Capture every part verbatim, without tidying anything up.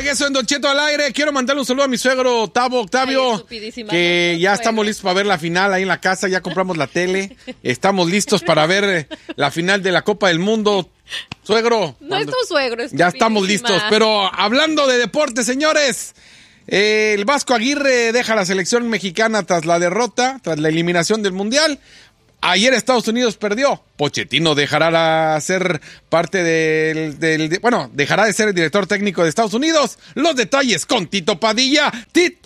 regreso en Don Cheto al aire. Quiero mandarle un saludo a mi suegro Tavo, Octavio, Ay, que ya estamos listos para ver la final ahí en la casa. Ya compramos la tele. Estamos listos para ver la final de la Copa del Mundo. Suegro. No es tu suegro, es Ya estamos listos. Pero hablando de deporte, señores, eh, el Vasco Aguirre deja la selección mexicana tras la derrota, tras la eliminación del Mundial. Ayer Estados Unidos perdió. Pochettino dejará de ser parte del, del de, bueno, dejará de ser el director técnico de Estados Unidos. Los detalles con Tito Padilla. ¡Tito!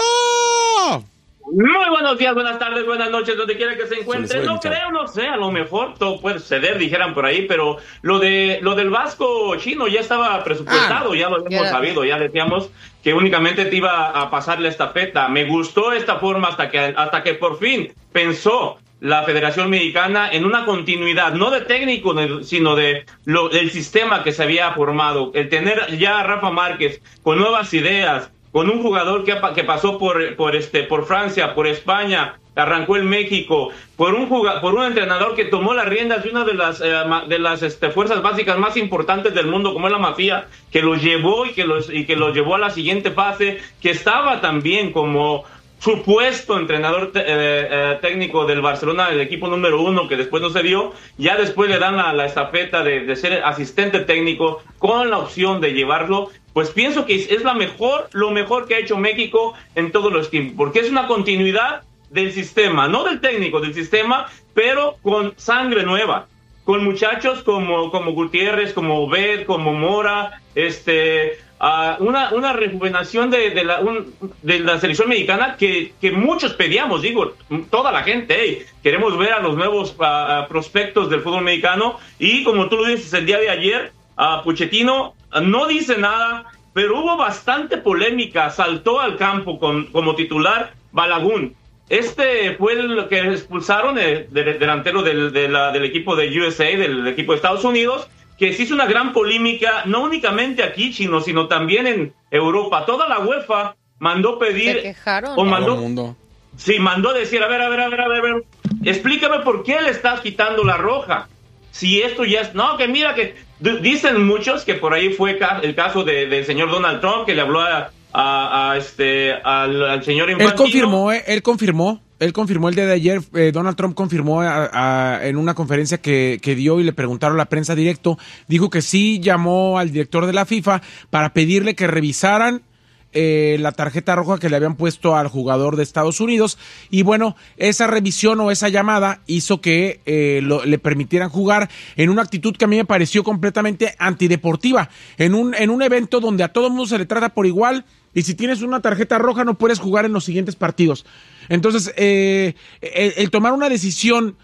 Muy buenos días, buenas tardes, buenas noches, donde quiera que se encuentre. No creo, no sé, a lo mejor todo puede suceder, dijeran por ahí, pero lo de lo del Vasco chino ya estaba presupuestado, ah, ya lo habíamos sabido, ya decíamos que únicamente te iba a pasar la estafeta. Me gustó esta forma hasta que hasta que por fin pensó la Federación Mexicana en una continuidad, no de técnico, sino de lo, del sistema que se había formado. El tener ya a Rafa Márquez con nuevas ideas, con un jugador que, que pasó por, por, este, por Francia, por España, arrancó en México, por un jugador, por un entrenador que tomó las riendas de una de las, eh, de las este, fuerzas básicas más importantes del mundo, como es la Masía, que los llevó y que los, y que los llevó a la siguiente fase, que estaba también como supuesto entrenador te, eh, eh, técnico del Barcelona, el equipo número uno, que después no se dio. Ya después le dan la, la estafeta de, de ser asistente técnico con la opción de llevarlo. Pues pienso que es la mejor, lo mejor que ha hecho México en todos los tiempos, porque es una continuidad del sistema, no del técnico, del sistema, pero con sangre nueva, con muchachos como, como Gutiérrez, como Obed, como Mora, este, uh, una, una rejuvenación de, de, la, un, de la selección mexicana que, que muchos pedíamos, digo, toda la gente, hey, queremos ver a los nuevos uh, prospectos del fútbol mexicano, y como tú lo dices el día de ayer, uh, Pochettino no dice nada, pero hubo bastante polémica. Saltó al campo con, como titular Balagun. Este fue el que expulsaron, el, el delantero del, de la, del equipo de U S A, del equipo de Estados Unidos, que se hizo una gran polémica, no únicamente aquí, chino, sino también en Europa. Toda la UEFA mandó pedir... Se quejaron. O mandó, Todo el mundo. Sí, mandó decir, a ver, a ver, a ver, a ver, a ver, explícame por qué le estás quitando la roja. Si esto ya es... No, que mira que... Dicen muchos que por ahí fue el caso de, del señor Donald Trump, que le habló a, a, a este al, al señor Infantino. Él confirmó, eh, él confirmó, él confirmó el día de ayer, eh, Donald Trump confirmó a, a, en una conferencia que, que dio y le preguntaron a la prensa directo, dijo que sí llamó al director de la FIFA para pedirle que revisaran Eh, la tarjeta roja que le habían puesto al jugador de Estados Unidos, y bueno, esa revisión o esa llamada hizo que eh, lo, le permitieran jugar en una actitud que a mí me pareció completamente antideportiva, en un, en un evento donde a todo mundo se le trata por igual, y si tienes una tarjeta roja no puedes jugar en los siguientes partidos. Entonces, eh, el, el tomar una decisión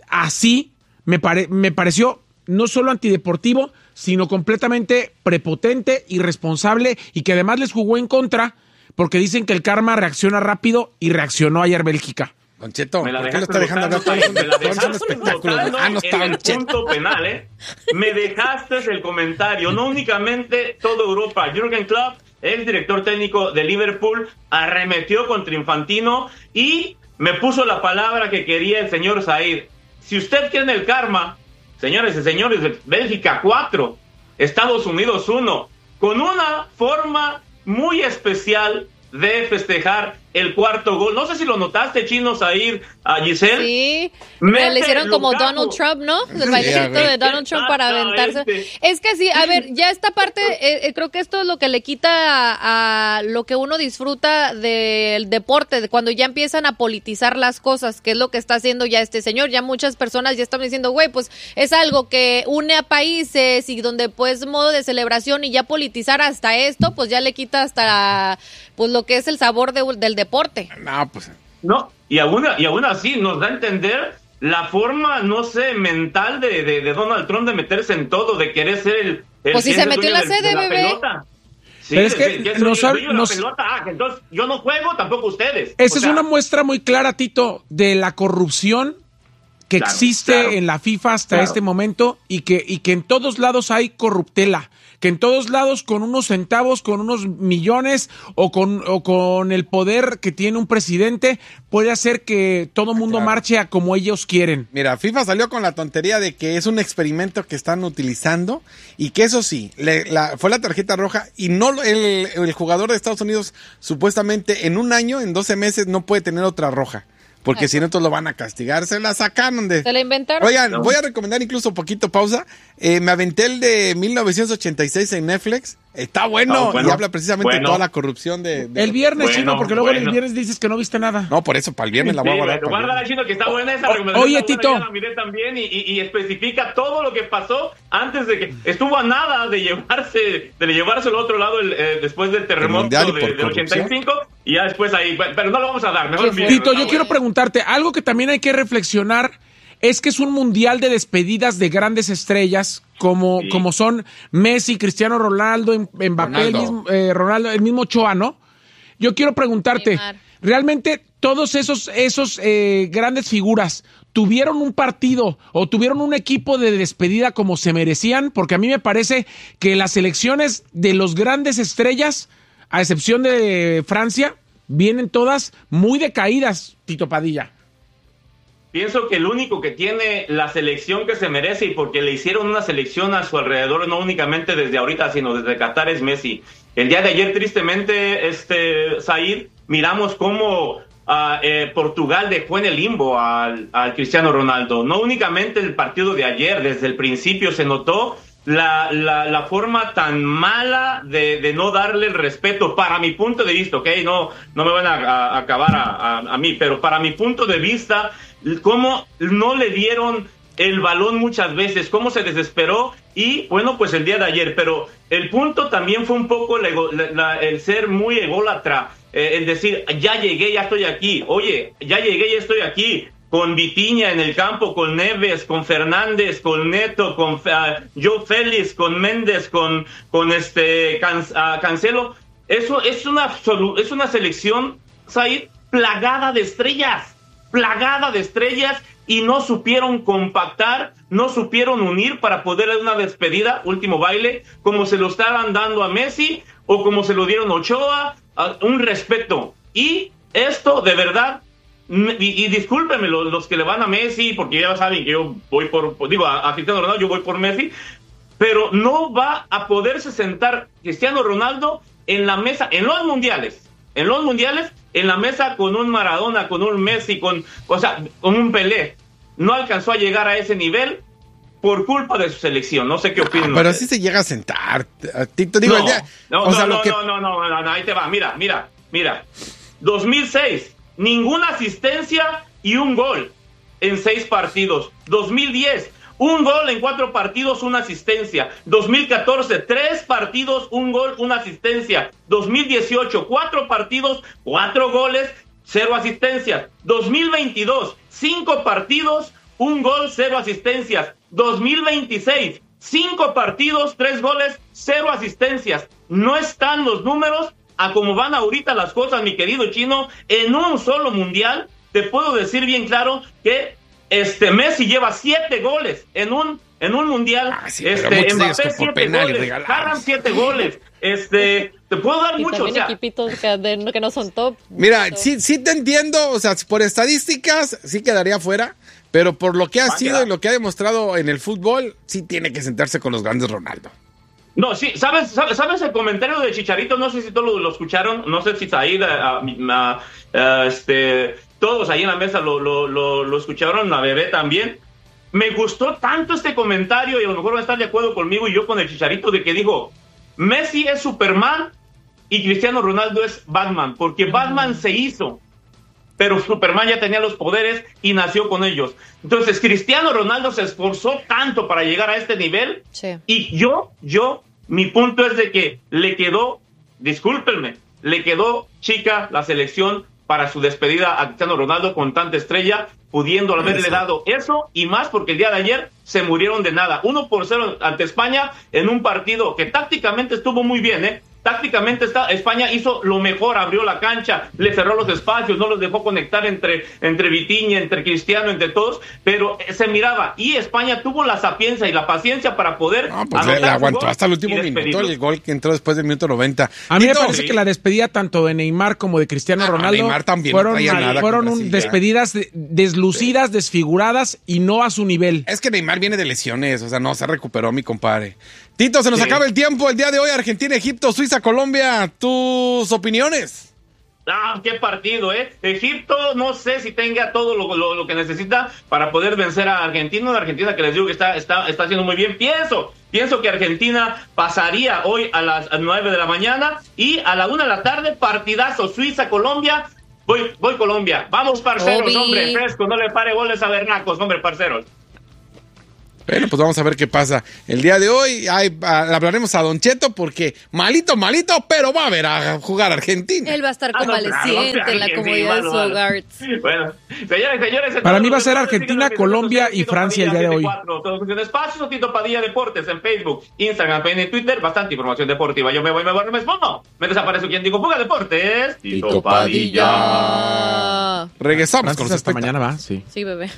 así me, pare, me pareció no solo antideportivo, sino completamente prepotente, irresponsable, y que además les jugó en contra, porque dicen que el karma reacciona rápido, y reaccionó ayer Bélgica. Don Cheto, ¿por qué lo está dejando hablar? Son espectáculos. Ah, no está en el punto penal, ¿eh? Me dejaste el comentario. No únicamente toda Europa. Jürgen Klopp, el director técnico de Liverpool, arremetió contra Infantino y me puso la palabra que quería el señor Said. Si usted quiere el karma, señores y señores, Bélgica cuatro, Estados Unidos uno, con una forma muy especial de festejar el cuarto gol. No sé si lo notaste, Chino, Zahir, a Giselle. Sí, Mete le hicieron como capo. Donald Trump, ¿no? El bailecito de Donald Trump para aventarse. Es que sí, a ver, ya esta parte, eh, creo que esto es lo que le quita a, a lo que uno disfruta del deporte, de cuando ya empiezan a politizar las cosas, que es lo que está haciendo ya este señor. Ya muchas personas ya están diciendo, güey, pues es algo que une a países y donde pues modo de celebración, y ya politizar hasta esto, pues ya le quita hasta pues lo que es el sabor de, del deporte. No, pues. No, y aún, y aún así nos da a entender la forma, no sé, mental de, de, de Donald Trump de meterse en todo, de querer ser el... el pues si se metió en la sede, la bebé. Pelota. Sí, pero es que, que nos, el dueño nos, de la pelota, ah, que entonces yo no juego, tampoco ustedes. Esa o sea, es una muestra muy clara, Tito, de la corrupción que claro, existe claro, en la FIFA hasta claro. este momento y que, y que en todos lados hay corruptela, que en todos lados con unos centavos, con unos millones o con, o con el poder que tiene un presidente puede hacer que todo mundo claro. marche a como ellos quieren. Mira, FIFA salió con la tontería de que es un experimento que están utilizando y que eso sí, le, la, fue la tarjeta roja y no el, el jugador de Estados Unidos supuestamente en un año, en doce meses no puede tener otra roja. Porque Ay, si no, entonces lo van a castigar. Se la sacaron de... Se la inventaron. Oigan, no. voy a recomendar incluso poquito pausa. Eh, me aventé el de mil novecientos ochenta y seis en Netflix. Está bueno, no, bueno y habla precisamente bueno. de toda la corrupción de... de el viernes, bueno, Chino, porque luego bueno. el viernes dices que no viste nada. No, por eso, para el viernes la voy a guardar. Sí, guarda, Chino, que está buena esa O, recomendación. oye, está Tito. buena, ya la miré también y, y, y especifica todo lo que pasó antes de que... Estuvo a nada de llevarse de llevarse al otro lado el, eh, después del terremoto mundial y de, por del ochenta y cinco y ya después ahí... Pero no lo vamos a dar, mejor el viernes. Tito, yo Ah, quiero bueno. preguntarte, algo que también hay que reflexionar es que es un mundial de despedidas de grandes estrellas como, Sí. como son Messi, Cristiano Ronaldo, Mbappé, Ronaldo. el mismo, eh, Ronaldo, el mismo Ochoa, ¿no? Yo quiero preguntarte, Neymar. ¿realmente todos esos, esos eh, grandes figuras tuvieron un partido o tuvieron un equipo de despedida como se merecían? Porque a mí me parece que las selecciones de los grandes estrellas, a excepción de Francia, vienen todas muy decaídas, Tito Padilla. Pienso que el único que tiene la selección que se merece y porque le hicieron una selección a su alrededor, no únicamente desde ahorita, sino desde Qatar, es Messi. El día de ayer, tristemente, este Said, miramos cómo uh, eh, Portugal dejó en el limbo al, al Cristiano Ronaldo. No únicamente el partido de ayer, desde el principio se notó la, la, la forma tan mala de, de no darle el respeto, para mi punto de vista, ¿ok? No, no me van a, a acabar a, a, a mí, pero para mi punto de vista, cómo no le dieron el balón muchas veces, cómo se desesperó y bueno, pues el día de ayer, pero el punto también fue un poco la, la, el ser muy ególatra, eh, el decir, ya llegué, ya estoy aquí, oye, ya llegué, ya estoy aquí, con Vitinha en el campo, con Neves, con Fernández, con Neto, con uh, Joe Félix, con Méndez, con, con este Can, uh, Cancelo, eso es una, es una selección, Said, plagada de estrellas, plagada de estrellas y no supieron compactar, no supieron unir para poder dar una despedida, último baile, como se lo estaban dando a Messi o como se lo dieron a Ochoa, a un respeto. Y esto de verdad, y, y discúlpenme los, los que le van a Messi, porque ya saben que yo voy por, digo, a, a Cristiano Ronaldo yo voy por Messi, pero no va a poderse sentar Cristiano Ronaldo en la mesa, en los mundiales, en los mundiales, en la mesa con un Maradona, con un Messi, con, o sea, con un Pelé. No alcanzó a llegar a ese nivel por culpa de su selección. No sé qué opinan. Ah, pero así se llega a sentar, Tito. Digo, no, ya, no, o no, sea, no, lo que... no, no, no, no, no, ahí te va. Mira, mira, mira. dos mil seis, ninguna asistencia y un gol en seis partidos. dos mil diez, un gol en cuatro partidos, una asistencia. dos mil catorce, tres partidos, un gol, una asistencia. dos mil dieciocho, cuatro partidos, cuatro goles, cero asistencias. dos mil veintidós, cinco partidos, un gol, cero asistencias. dos mil veintiséis, cinco partidos, tres goles, cero asistencias. No están los números a como van ahorita las cosas, mi querido Chino. En un solo mundial, te puedo decir bien claro que este Messi lleva siete goles en un en un mundial. Ah, sí, pero este muchos de ellos Mbappé que por siete penales goles, regalados. Haaland siete goles. Este, te puedo dar Y mucho, o también sea, equipitos que, de- que no son top. Mira, Eso. sí, sí te entiendo, o sea, por estadísticas sí quedaría fuera, pero por lo que ha Va a sido quedar. y lo que ha demostrado en el fútbol, sí tiene que sentarse con los grandes Ronaldo. no, sí, ¿sabes, sabes, sabes el comentario de Chicharito? No sé si todos lo, lo escucharon, no sé si Said, a, a- a- a- este, todos ahí en la mesa lo, lo, lo, lo escucharon, la bebé también. Me gustó tanto este comentario y a lo mejor van a estar de acuerdo conmigo y yo con el Chicharito de que dijo, Messi es Superman y Cristiano Ronaldo es Batman, porque Batman se hizo, pero Superman ya tenía los poderes y nació con ellos. Entonces, Cristiano Ronaldo se esforzó tanto para llegar a este nivel. Sí. Y yo, yo, mi punto es de que le quedó, discúlpenme, le quedó chica la selección para su despedida a Cristiano Ronaldo con tanta estrella, pudiendo haberle Eso. dado eso y más, porque el día de ayer se murieron de nada. Uno por cero ante España en un partido que tácticamente estuvo muy bien, ¿eh? Tácticamente está, España hizo lo mejor, abrió la cancha, le cerró los espacios, no los dejó conectar entre, entre Vitinha, entre Cristiano, entre todos, pero se miraba, y España tuvo la sapiencia y la paciencia para poder... No, pues le, le aguantó hasta el último minuto el gol que entró después del minuto noventa. A mí me parece sí. que la despedida tanto de Neymar como de Cristiano ah, Ronaldo Neymar también fueron, no nada fueron un, despedidas deslucidas, sí. desfiguradas y no a su nivel. Es que Neymar viene de lesiones, o sea, no se recuperó mi compadre. Tito, se nos sí. acaba el tiempo el día de hoy. Argentina, Egipto, Suiza, Colombia. ¿Tus opiniones? Ah, qué partido, ¿eh? Egipto, no sé si tenga todo lo, lo, lo que necesita para poder vencer a Argentina. Una Argentina que les digo que está, está, está haciendo muy bien. Pienso, pienso que Argentina pasaría hoy a las nueve de la mañana y a la una de la tarde, partidazo Suiza, Colombia. Voy, voy Colombia. Vamos, parceros, Obi. hombre, fresco. No le pare goles a Bernacos, hombre, parceros. Bueno, pues vamos a ver qué pasa el día de hoy. Ay, hablaremos a Don Cheto porque malito, malito, pero va a ver a jugar Argentina. Él va a estar convaleciente ah, no, claro, en la comodidad de su hogar. Bueno, señores, señores. Para mí va a ser Argentina, Colombia y Francia el día de hoy. Espacios, Tito Padilla Deportes en Facebook, Instagram, en Twitter, bastante información deportiva. Yo me voy, me voy, me expongo. Me desaparezco quien digo Fuga Deportes. Tito Padilla. Regresamos con esta mañana, va, sí. Sí, bebé.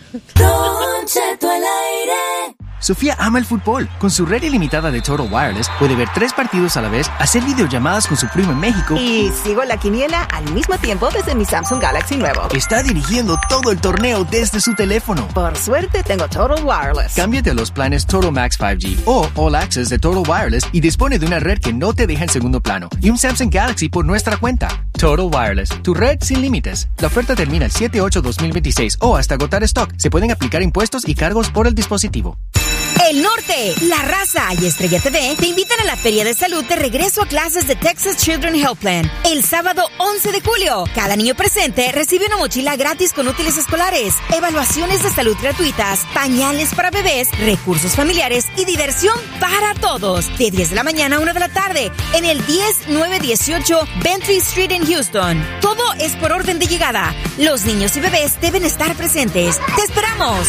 Don Cheto al aire. Sofía ama el fútbol. Con su red ilimitada de Total Wireless puede ver tres partidos a la vez, hacer videollamadas con su primo en México y sigo la quiniela al mismo tiempo desde mi Samsung Galaxy nuevo. Está dirigiendo todo el torneo desde su teléfono. Por suerte tengo Total Wireless. Cámbiate a los planes Total Max cinco G o All Access de Total Wireless y dispone de una red que no te deja en segundo plano y un Samsung Galaxy por nuestra cuenta. Total Wireless, tu red sin límites. La oferta termina el siete ocho dos mil veintiséis o hasta agotar stock. Se pueden aplicar impuestos y cargos por el dispositivo. El Norte, La Raza y Estrella T V te invitan a la Feria de Salud de regreso a clases de Texas Children Health Plan el sábado once de julio. Cada niño presente recibe una mochila gratis con útiles escolares, evaluaciones de salud gratuitas, pañales para bebés, recursos familiares y diversión para todos. De diez de la mañana a una de la tarde en el diez nueve dieciocho Bentry Street en Houston. Todo es por orden de llegada. Los niños y bebés deben estar presentes. ¡Te esperamos!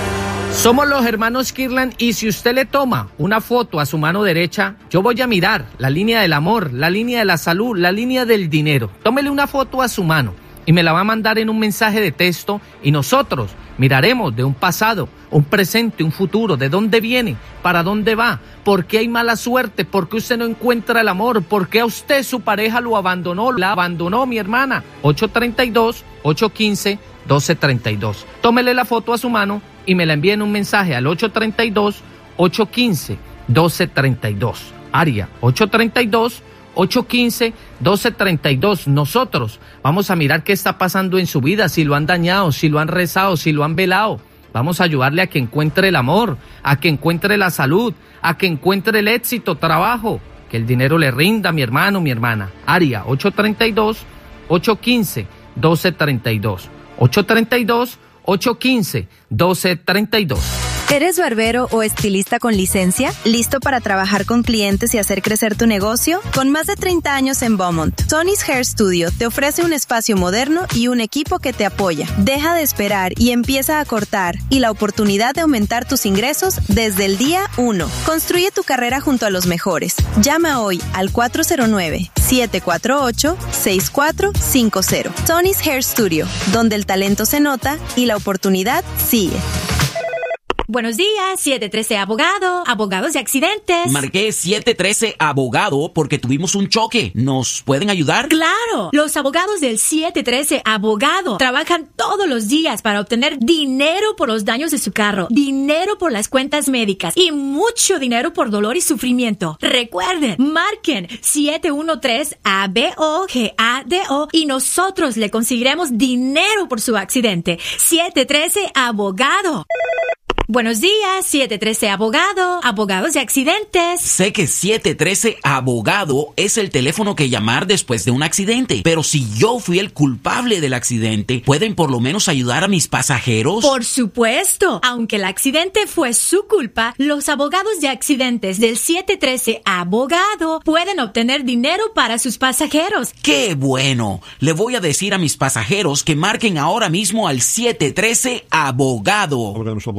Somos los hermanos Kirlan y si usted le toma una foto a su mano derecha, yo voy a mirar la línea del amor, la línea de la salud, la línea del dinero. Tómele una foto a su mano y me la va a mandar en un mensaje de texto y nosotros miraremos de un pasado, un presente, un futuro, de dónde viene, para dónde va, por qué hay mala suerte, por qué usted no encuentra el amor, por qué a usted su pareja lo abandonó, la abandonó mi hermana. ocho tres dos, ocho uno cinco, uno dos tres dos. Tómele la foto a su mano y me la envíen un mensaje al ocho tres dos, ocho uno cinco, uno dos tres dos. Área ocho tres dos, ocho uno cinco, uno dos tres dos. Nosotros vamos a mirar qué está pasando en su vida, si lo han dañado, si lo han rezado, si lo han velado. Vamos a ayudarle a que encuentre el amor, a que encuentre la salud, a que encuentre el éxito, trabajo, que el dinero le rinda, mi hermano, mi hermana. Área ocho tres dos, ocho uno cinco, uno dos tres dos. ocho tres dos, ocho uno cinco, uno dos tres dos. ¿Eres barbero o estilista con licencia? ¿Listo para trabajar con clientes y hacer crecer tu negocio? Con más de treinta años en Beaumont, Tony's Hair Studio te ofrece un espacio moderno y un equipo que te apoya. Deja de esperar y empieza a cortar y la oportunidad de aumentar tus ingresos desde el día uno. Construye tu carrera junto a los mejores. Llama hoy al cuatro cero nueve, siete cuatro ocho, seis cuatro cinco cero. Tony's Hair Studio, donde el talento se nota y la oportunidad sigue. Buenos días, siete trece Abogado, abogados de accidentes. Marqué siete trece Abogado porque tuvimos un choque. ¿Nos pueden ayudar? ¡Claro! Los abogados del siete trece Abogado trabajan todos los días para obtener dinero por los daños de su carro, dinero por las cuentas médicas y mucho dinero por dolor y sufrimiento. Recuerden, marquen siete uno tres A B O G A D O y nosotros le conseguiremos dinero por su accidente. siete trece Abogado. Buenos días, siete trece Abogado, abogados de accidentes. Sé que siete trece Abogado es el teléfono que llamar después de un accidente, pero si yo fui el culpable del accidente, ¿pueden por lo menos ayudar a mis pasajeros? Por supuesto, aunque el accidente fue su culpa, los abogados de accidentes del siete trece Abogado pueden obtener dinero para sus pasajeros. ¡Qué bueno! Le voy a decir a mis pasajeros que marquen ahora mismo al siete trece Abogado. Abogado Michelle Blum, Houston, Texas.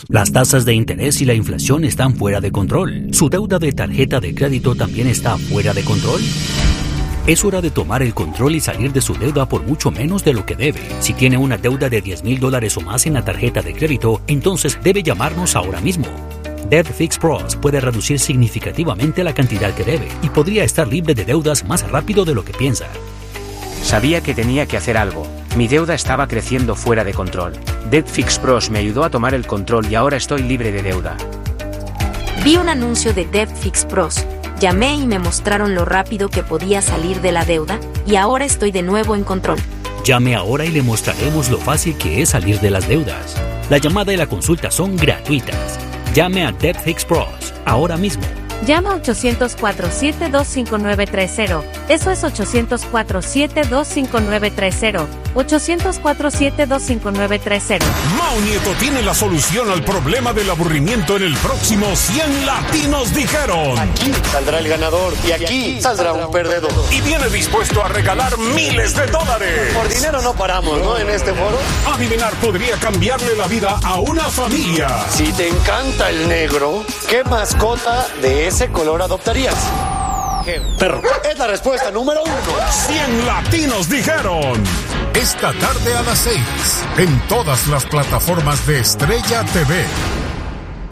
Las tasas de interés y la inflación están fuera de control. ¿Su deuda de tarjeta de crédito también está fuera de control? Es hora de tomar el control y salir de su deuda por mucho menos de lo que debe. Si tiene una deuda de diez mil dólares o más en la tarjeta de crédito, entonces debe llamarnos ahora mismo. Debt Fix Pros puede reducir significativamente la cantidad que debe y podría estar libre de deudas más rápido de lo que piensa. Sabía que tenía que hacer algo. Mi deuda estaba creciendo fuera de control. Debt Fix Pros me ayudó a tomar el control y ahora estoy libre de deuda. Vi un anuncio de Debt Fix Pros. Llamé y me mostraron lo rápido que podía salir de la deuda, y ahora estoy de nuevo en control. Llame ahora y le mostraremos lo fácil que es salir de las deudas. La llamada y la consulta son gratuitas. Llame a Debt Fix Pros ahora mismo. Llama a ochocientos cuatro, siete dos cinco nueve tres cero. Eso es ochocientos cuatro, siete dos cinco nueve tres cero. ochocientos cuatro, siete dos cinco nueve tres cero. Mau Nieto tiene la solución al problema del aburrimiento en el próximo cien Latinos Dijeron. Aquí saldrá el ganador y aquí saldrá un perdedor. Y viene dispuesto a regalar miles de dólares. Por dinero no paramos, ¿no? En este foro. Adivinar podría cambiarle la vida a una familia. Si te encanta el negro, ¿qué mascota de ese color adoptarías? Perro. Es la respuesta número uno. cien Latinos Dijeron. Esta tarde a las seis, en todas las plataformas de Estrella T V.